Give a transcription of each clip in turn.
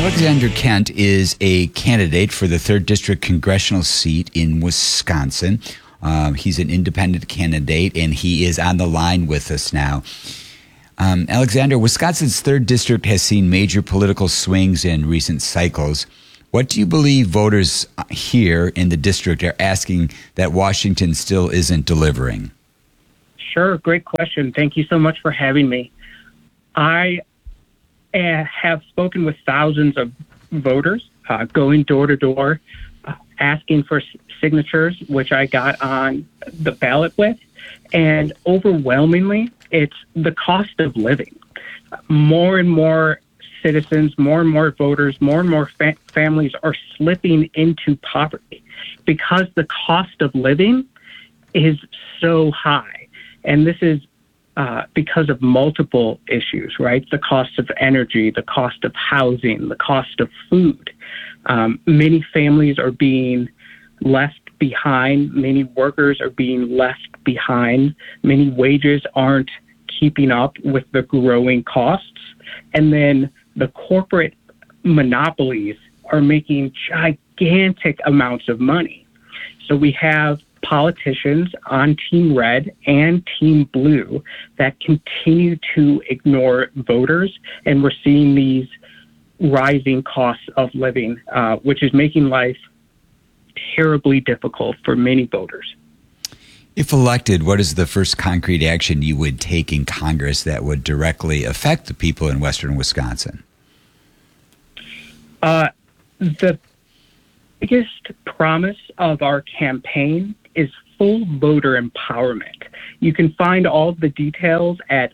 Alexander Kent is a candidate for the 3rd District congressional seat in Wisconsin. He's an independent candidate, and he is on the line with us now. Alexander, Wisconsin's 3rd District has seen major political swings in recent cycles. What do you believe voters here in the district are asking that Washington still isn't delivering? Sure, great question. Thank you so much for having me. I have spoken with thousands of voters, going door to door, asking for signatures, which I got on the ballot with. And overwhelmingly, it's the cost of living. More and more citizens, more and more voters, more and more families are slipping into poverty because the cost of living is so high. And this is because of multiple issues, right? The cost of energy, the cost of housing, the cost of food. Many families are being left behind. Many workers are being left behind. Many wages aren't keeping up with the growing costs. And then the corporate monopolies are making gigantic amounts of money. So we have politicians on Team Red and Team Blue that continue to ignore voters, and we're seeing these rising costs of living, which is making life terribly difficult for many voters. If elected, what is the first concrete action you would take in Congress that would directly affect the people in western Wisconsin? The biggest promise of our campaign is full voter empowerment. You can find all the details at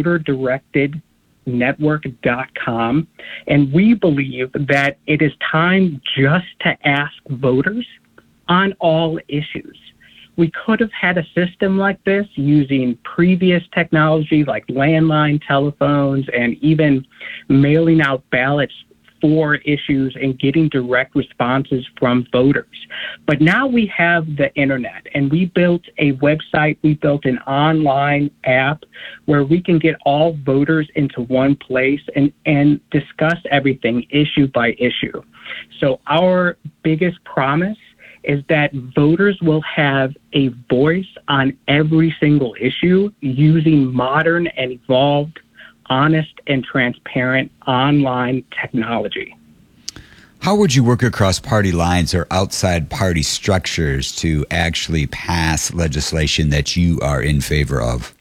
voterdirectednetwork.com. And we believe that it is time just to ask voters on all issues. We could have had a system like this using previous technology like landline telephones and even mailing out ballots for issues and getting direct responses from voters. But now we have the internet, and we built a website, we built an online app where we can get all voters into one place and discuss everything issue by issue. So our biggest promise is that voters will have a voice on every single issue using modern and evolved, honest and transparent online technology. How would you work across party lines or outside party structures to actually pass legislation that you are in favor of?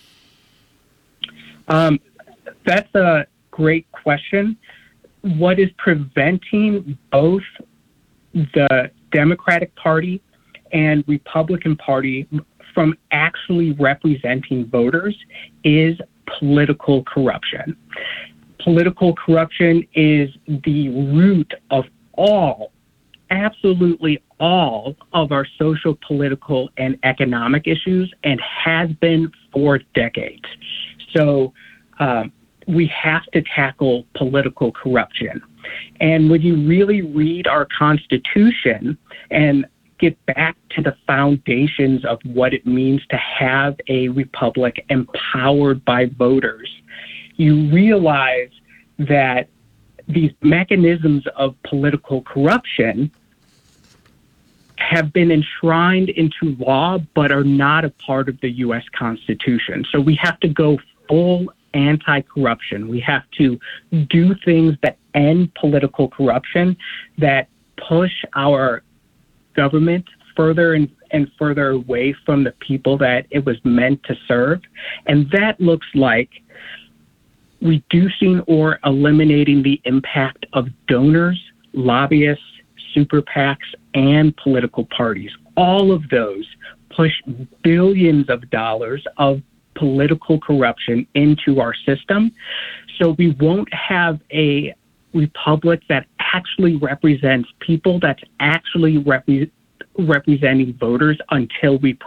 That's a great question. What is preventing both the Democratic Party and Republican Party from actually representing voters is political corruption. Political corruption is the root of absolutely all of our social, political, and economic issues and has been for decades. So we have to tackle political corruption. And when you really read our Constitution and get back to the foundations of what it means to have a republic empowered by voters, you realize that these mechanisms of political corruption have been enshrined into law but are not a part of the U.S. Constitution. So we have to go full anti-corruption. We have to do things that end political corruption, that push our government further and further away from the people that it was meant to serve. And that looks like reducing or eliminating the impact of donors, lobbyists, super PACs, and political parties. All of those push billions of dollars of political corruption into our system. So we won't have a republic that actually represents people, that's actually representing voters until we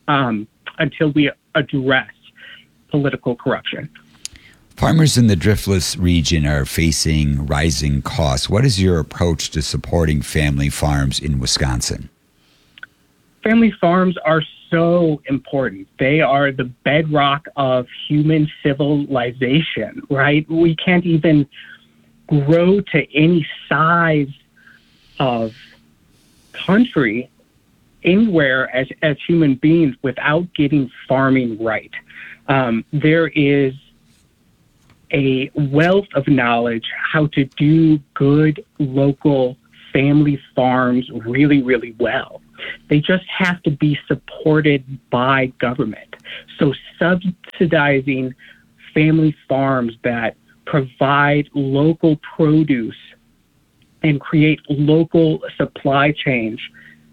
address political corruption. Farmers in the Driftless region are facing rising costs. What is your approach to supporting family farms in Wisconsin? Family farms are so important. They are the bedrock of human civilization, right? We can't even grow to any size of country anywhere as human beings without getting farming right. There is a wealth of knowledge how to do good local family farms really, really well. They just have to be supported by government. So subsidizing family farms that provide local produce and create local supply chains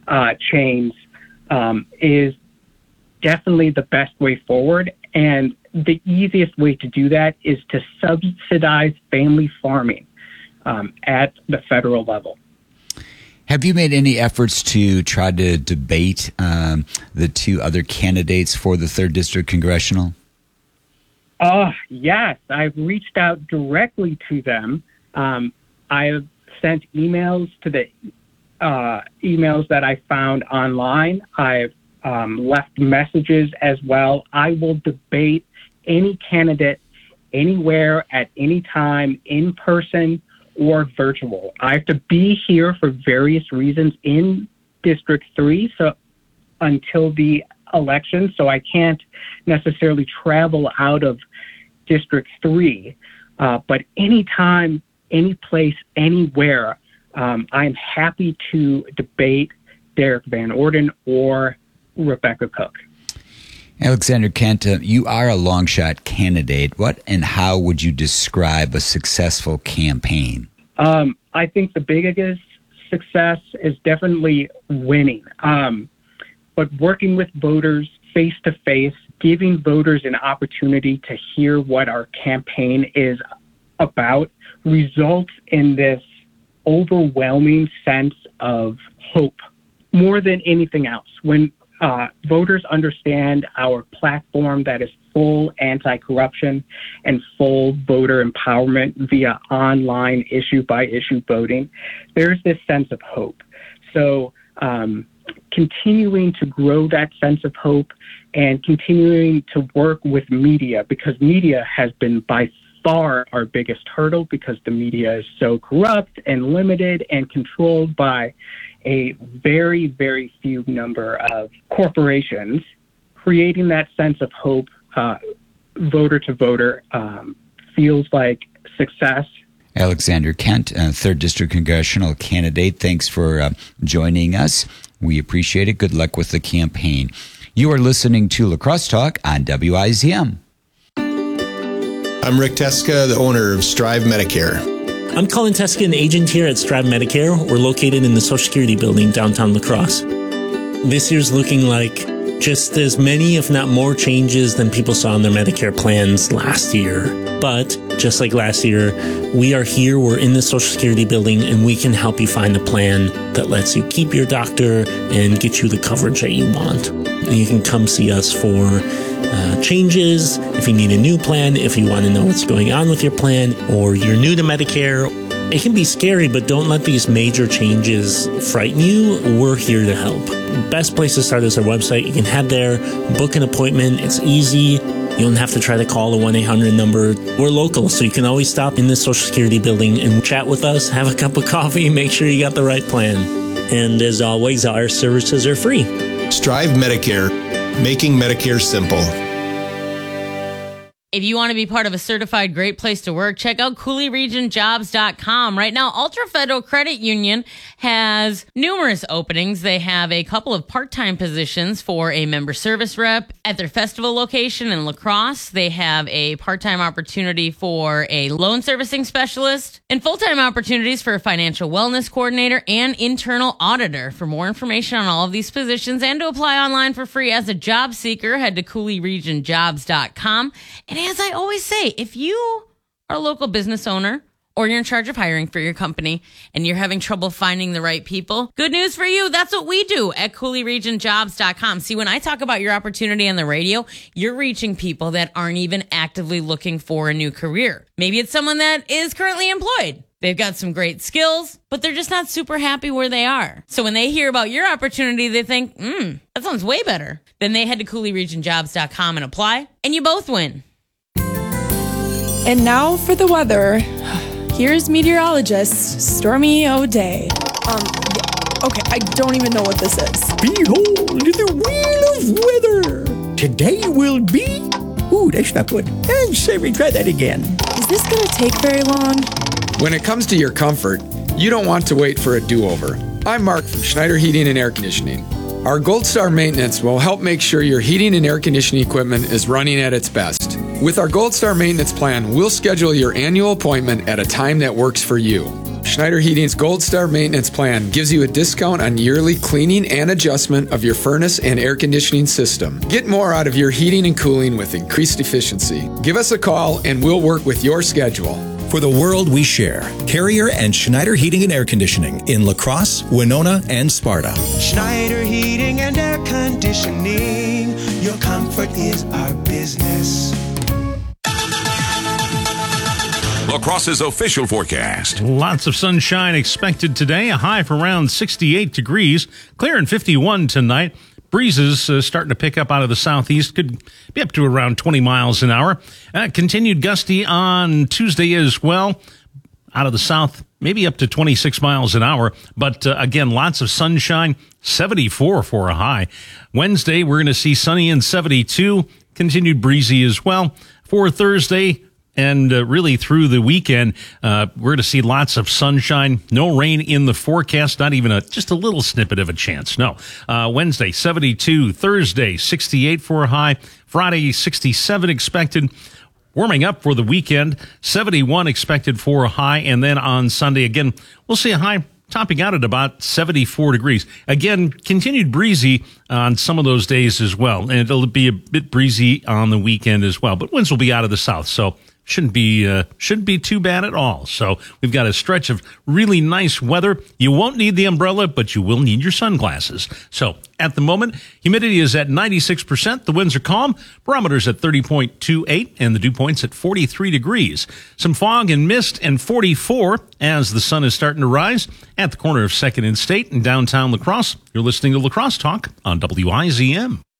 is definitely the best way forward. And the easiest way to do that is to subsidize family farming at the federal level. Have you made any efforts to try to debate the two other candidates for the 3rd District Congressional? Yes, I've reached out directly to them. I have sent emails to the emails that I found online. I've left messages as well. I will debate any candidate anywhere at any time, in person or virtual. I have to be here for various reasons in District 3 until the election, so I can't necessarily travel out of District 3. But anytime, any place, anywhere, I'm happy to debate Derek Van Orden or Rebecca Cook. Alexander Kent, you are a long shot candidate. What and how would you describe a successful campaign? I think the biggest success is definitely winning. But working with voters face to face, giving voters an opportunity to hear what our campaign is about results in this overwhelming sense of hope more than anything else. When voters understand our platform that is full anti-corruption and full voter empowerment via online issue-by-issue voting, there's this sense of hope. So continuing to grow that sense of hope and continuing to work with media, because media has been by far our biggest hurdle, because the media is so corrupt and limited and controlled by a very, very few number of corporations. Creating that sense of hope, voter to voter, feels like success. Alexander Kent, 3rd District Congressional candidate, thanks for joining us. We appreciate it. Good luck with the campaign. You are listening to La Crosse Talk on WIZM. I'm Rick Teska, the owner of Strive Medicare. I'm Colin Teska, an agent here at Strive Medicare. We're located in the Social Security building downtown La Crosse. This year's looking like just as many, if not more, changes than people saw in their Medicare plans last year. But just like last year, we are here, we're in the Social Security building, and we can help you find a plan that lets you keep your doctor and get you the coverage that you want. And you can come see us for changes, if you need a new plan, if you want to know what's going on with your plan, or you're new to Medicare. It can be scary, but don't let these major changes frighten you. We're here to help. Best place to start is our website. You can head there, book an appointment. It's easy. You don't have to try to call a 1-800 number. We're local, so you can always stop in the Social Security building and chat with us, have a cup of coffee, make sure you got the right plan. And as always, our services are free. Strive Medicare, making Medicare simple. If you want to be part of a certified great place to work, check out CooleyRegionJobs.com. Right now, Ultra Federal Credit Union has numerous openings. They have a couple of part-time positions for a member service rep at their festival location in La Crosse. They have a part-time opportunity for a loan servicing specialist and full-time opportunities for a financial wellness coordinator and internal auditor. For more information on all of these positions and to apply online for free as a job seeker, head to CooleyRegionJobs.com. And as I always say, if you are a local business owner or you're in charge of hiring for your company and you're having trouble finding the right people, good news for you. That's what we do at CooleyRegionJobs.com. See, when I talk about your opportunity on the radio, you're reaching people that aren't even actively looking for a new career. Maybe it's someone that is currently employed. They've got some great skills, but they're just not super happy where they are. So when they hear about your opportunity, they think, that sounds way better. Then they head to CooleyRegionJobs.com and apply, and you both win. And now for the weather. here's meteorologist Stormy O'Day. Okay, I don't even know what this is. Behold the wheel of weather. Today will be... Ooh, that's not good. And say we try that again. Is this gonna take very long? When it comes to your comfort, you don't want to wait for a do-over. I'm Mark from Schneider Heating and Air Conditioning. Our Gold Star maintenance will help make sure your heating and air conditioning equipment is running at its best. With our Gold Star maintenance plan, we'll schedule your annual appointment at a time that works for you. Schneider Heating's Gold Star maintenance plan gives you a discount on yearly cleaning and adjustment of your furnace and air conditioning system. Get more out of your heating and cooling with increased efficiency. Give us a call and we'll work with your schedule. For the world we share, Carrier and Schneider Heating and Air Conditioning in La Crosse, Winona, and Sparta. Schneider Heating and Air Conditioning. Your comfort is our business. La Crosse's official forecast. Lots of sunshine expected today. A high for around 68 degrees. Clear and 51 tonight. Breezes starting to pick up out of the southeast. Could be up to around 20 miles an hour. Continued gusty on Tuesday as well. Out of the south, maybe up to 26 miles an hour. But again, lots of sunshine. 74 for a high. Wednesday, we're going to see sunny and 72. Continued breezy as well. For Thursday, and really through the weekend, we're going to see lots of sunshine. No rain in the forecast, not even just a little snippet of a chance. No. Wednesday, 72. Thursday, 68 for a high. Friday, 67 expected. Warming up for the weekend, 71 expected for a high. And then on Sunday, again, we'll see a high topping out at about 74 degrees. Again, continued breezy on some of those days as well. And it'll be a bit breezy on the weekend as well. But winds will be out of the south, so shouldn't be too bad at all. So we've got a stretch of really nice weather. You won't need the umbrella, but you will need your sunglasses. So at the moment, humidity is at 96%. The winds are calm. Barometer's at 30.28 and the dew point's at 43 degrees. Some fog and mist and 44 as the sun is starting to rise at the corner of 2nd and State in downtown La Crosse. You're listening to La Crosse Talk on WIZM.